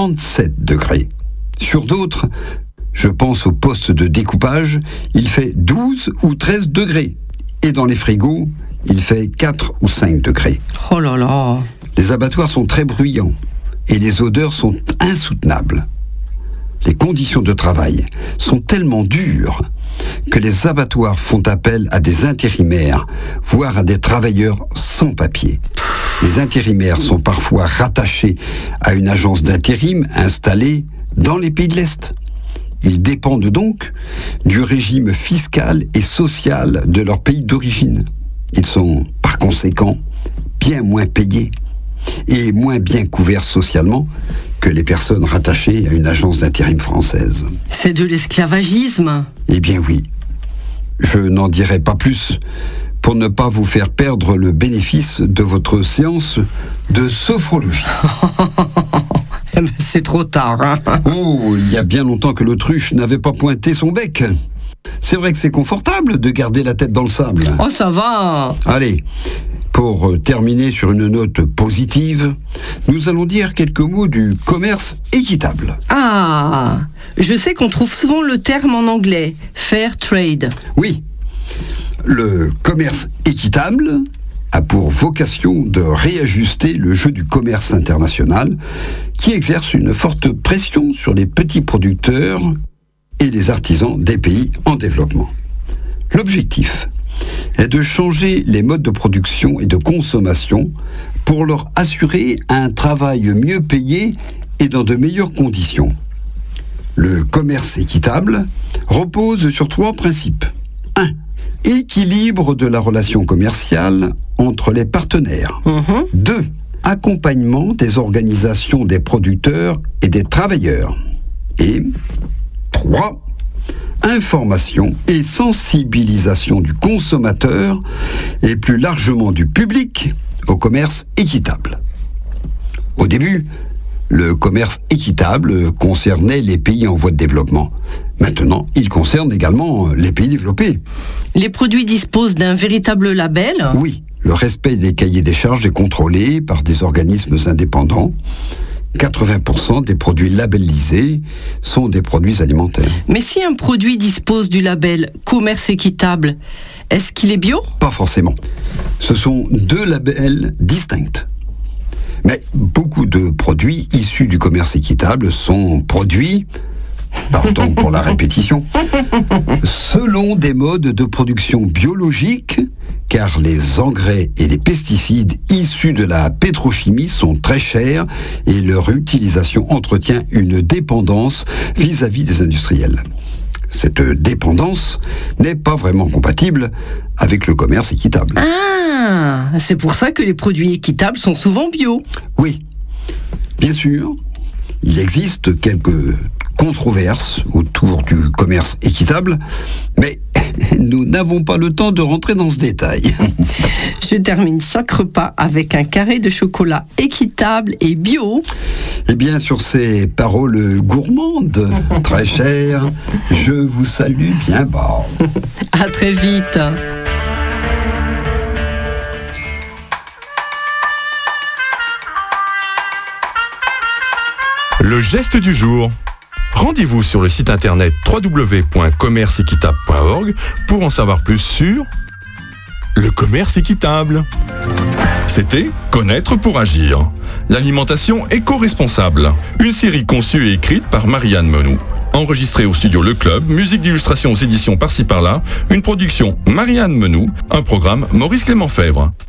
37 degrés. Sur d'autres, je pense au poste de découpage, il fait 12 ou 13 degrés. Et dans les frigos, il fait 4 ou 5 degrés. Oh là là! Les abattoirs sont très bruyants et les odeurs sont insoutenables. Les conditions de travail sont tellement dures que les abattoirs font appel à des intérimaires, voire à des travailleurs sans papier. Les intérimaires sont parfois rattachés à une agence d'intérim installée dans les pays de l'Est. Ils dépendent donc du régime fiscal et social de leur pays d'origine. Ils sont, par conséquent, bien moins payés et moins bien couverts socialement que les personnes rattachées à une agence d'intérim française. C'est de l'esclavagisme. Eh bien oui. Je n'en dirai pas plus pour ne pas vous faire perdre le bénéfice de votre séance de sophrologie. C'est trop tard. Hein. Oh, il y a bien longtemps que l'autruche n'avait pas pointé son bec. C'est vrai que c'est confortable de garder la tête dans le sable. Oh, ça va. Allez, pour terminer sur une note positive, nous allons dire quelques mots du commerce équitable. Ah, je sais qu'on trouve souvent le terme en anglais, fair trade. Oui, le commerce équitable a pour vocation de réajuster le jeu du commerce international qui exerce une forte pression sur les petits producteurs et les artisans des pays en développement. L'objectif est de changer les modes de production et de consommation pour leur assurer un travail mieux payé et dans de meilleures conditions. Le commerce équitable repose sur 3 principes. 1. Équilibre de la relation commerciale entre les partenaires. 2. Accompagnement des organisations des producteurs et des travailleurs. Et 3. Information et sensibilisation du consommateur et plus largement du public au commerce équitable. Au début, le commerce équitable concernait les pays en voie de développement. Maintenant, il concerne également les pays développés. Les produits disposent d'un véritable label ? Oui, le respect des cahiers des charges est contrôlé par des organismes indépendants. 80% des produits labellisés sont des produits alimentaires. Mais si un produit dispose du label commerce équitable, est-ce qu'il est bio ? Pas forcément. Ce sont 2 labels distincts. Mais beaucoup de produits issus du commerce équitable sont produits, pardon pour la répétition, selon des modes de production biologiques, car les engrais et les pesticides issus de la pétrochimie sont très chers et leur utilisation entretient une dépendance vis-à-vis des industriels. Cette dépendance n'est pas vraiment compatible avec le commerce équitable. Ah, c'est pour ça que les produits équitables sont souvent bio. Oui, bien sûr, il existe quelques controverses autour du commerce équitable, mais nous n'avons pas le temps de rentrer dans ce détail. Je termine chaque repas avec un carré de chocolat équitable et bio. Eh bien, sur ces paroles gourmandes, très chères, je vous salue bien bas. À très vite. Le geste du jour. Rendez-vous sur le site internet www.commerceequitable.org pour en savoir plus sur le commerce équitable. C'était Connaître pour agir. L'alimentation éco-responsable. Une série conçue et écrite par Marianne Menou. Enregistrée au studio Le Club, musique d'illustration aux éditions Par-ci Par-là, une production Marianne Menou, un programme Maurice Clément Fèvre.